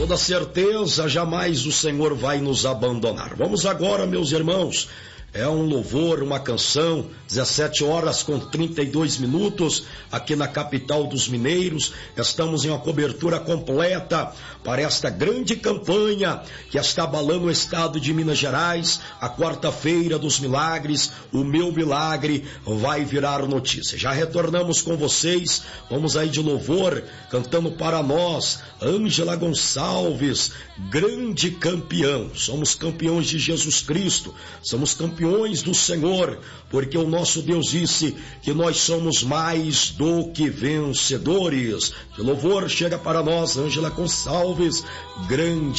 toda certeza, jamais o Senhor vai nos abandonar. Vamos agora, meus irmãos, é um louvor, uma canção, 17 horas com 32 minutos, aqui na capital dos mineiros. Estamos em uma cobertura completa para esta grande campanha que está abalando o estado de Minas Gerais, a quarta-feira dos milagres. O meu milagre vai virar notícia. Já retornamos com vocês, vamos aí de louvor, cantando para nós, Ângela Gonçalves, grande campeão. Somos campeões de Jesus Cristo, somos campeões do Senhor, porque o nosso Deus disse que nós somos mais do que vencedores. De louvor chega para nós, Ângela Gonçalves, grande